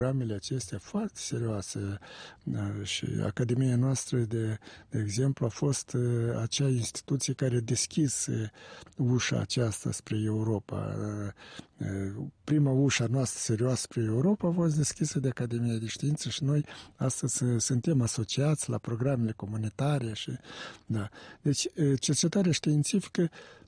programele acestea foarte serioase și Academia noastră, de exemplu, a fost acea instituție care a deschis ușa aceasta spre Europa. Prima ușa noastră serioasă spre Europa a fost deschisă de Academia de Știință și noi astăzi suntem asociați la programele comunitare. Deci, cercetarea științifică,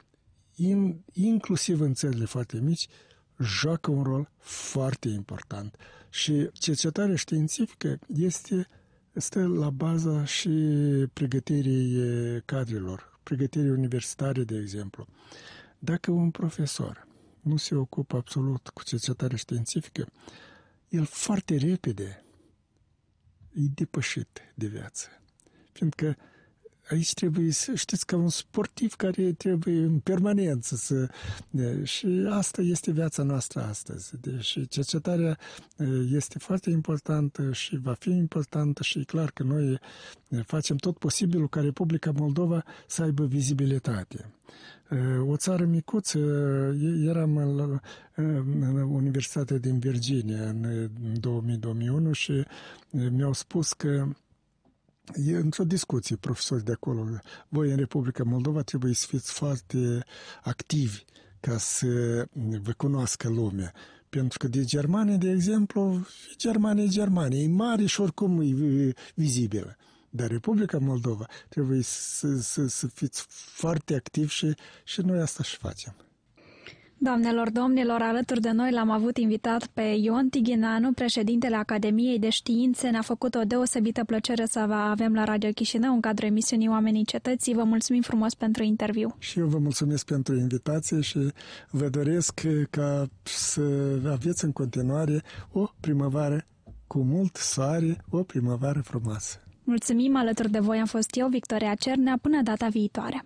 inclusiv în țările foarte mici, joacă un rol foarte important. Și cercetarea științifică stă la baza și pregătirii cadrelor, pregătirii universitare, de exemplu. Dacă un profesor nu se ocupă absolut cu cercetarea științifică, el foarte repede e depășit de viață. Fiindcă aici trebuie să știți, ca un sportiv care trebuie în permanență și asta este viața noastră astăzi. Deci cercetarea este foarte importantă și va fi importantă și e clar că noi facem tot posibilul ca Republica Moldova să aibă vizibilitate. O țară micuță, eram în Universitatea din Virginia în 2000-2001 și mi-au spus că într-o discuție, profesori de acolo, voi în Republica Moldova trebuie să fiți foarte activi ca să vă cunoască lumea. Pentru că de Germania, de exemplu, Germania e mare și oricum e vizibilă. Dar Republica Moldova trebuie să fiți foarte activi și noi asta și facem. Doamnelor, domnilor, alături de noi l-am avut invitat pe Ion Tighinanu, președintele Academiei de Științe. Ne-a făcut o deosebită plăcere să vă avem la Radio Chișinău în cadrul emisiunii Oamenii Cetății. Vă mulțumim frumos pentru interviu. Și eu vă mulțumesc pentru invitație și vă doresc ca să aveți în continuare o primăvară cu mult soare, o primăvară frumoasă. Mulțumim, alături de voi am fost eu, Victoria Cernea, până data viitoare.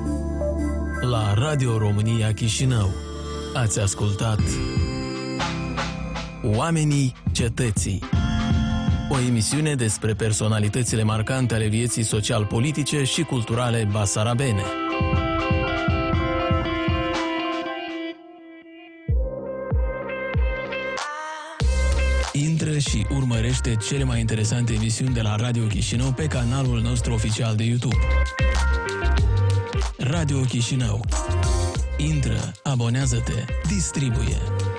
La Radio România Chișinău ați ascultat Oamenii Cetății, o emisiune despre personalitățile marcante ale vieții social-politice și culturale basarabene. Intră și urmărește cele mai interesante emisiuni de la Radio Chișinău pe canalul nostru oficial de YouTube. Radio Chișinău. Intră, abonează-te, distribuie.